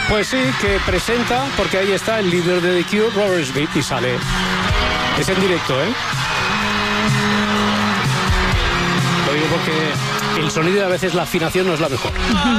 Pues sí, que presenta, porque ahí está el líder de The Cure, Robert Smith, y sale. Es en directo, ¿eh? Lo digo porque el sonido, a veces la afinación no es la mejor.